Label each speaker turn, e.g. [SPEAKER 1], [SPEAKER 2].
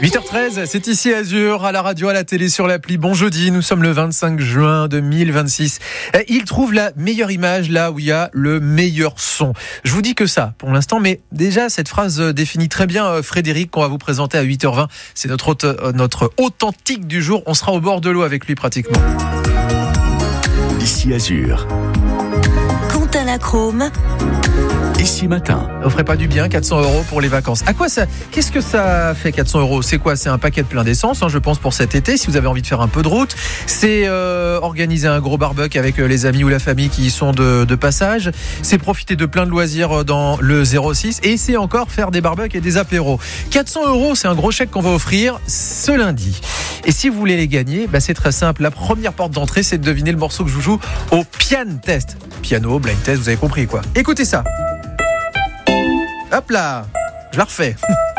[SPEAKER 1] 8h13, c'est ici Azur, à la radio, à la télé, sur l'appli. Bon jeudi, nous sommes le 25 juin 2026. Il trouve la meilleure image là où il y a le meilleur son. Je vous dis que ça pour l'instant, mais déjà cette phrase définit très bien Frédéric qu'on va vous présenter à 8h20. C'est notre authentique du jour. On sera au bord de l'eau avec lui pratiquement.
[SPEAKER 2] Ici Azur.
[SPEAKER 3] Quentin Lachrome.
[SPEAKER 2] Ici Matin.
[SPEAKER 1] Ça vous ferait pas du bien 400 € pour les vacances? À quoi ça? Qu'est-ce que ça fait 400 €? C'est quoi? C'est un paquet de plein d'essence, je pense, pour cet été, si vous avez envie de faire un peu de route. C'est organiser un gros barbecue avec les amis ou la famille qui y sont de passage. C'est profiter de plein de loisirs dans le 06. Et c'est encore faire des barbecues et des apéros. 400 €, c'est un gros chèque qu'on va offrir ce lundi. Et si vous voulez les gagner, c'est très simple. La première porte d'entrée, c'est de deviner le morceau que je vous joue au Piano Test. Piano, blind test, vous avez compris quoi. Écoutez ça. Hop là, je la refais.